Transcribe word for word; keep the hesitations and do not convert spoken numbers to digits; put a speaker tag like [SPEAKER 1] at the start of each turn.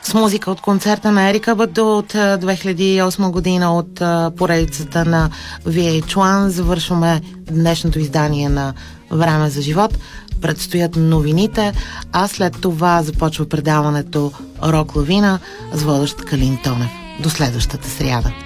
[SPEAKER 1] С музика от концерта на Ерика Баду от две хиляди и осма година от поредицата на Ви Ейч Уан завършваме днешното издание на Време за живот. Предстоят новините, а след това започва предаването Рок Лавина с водещ Калин Тонев. До следващата сряда.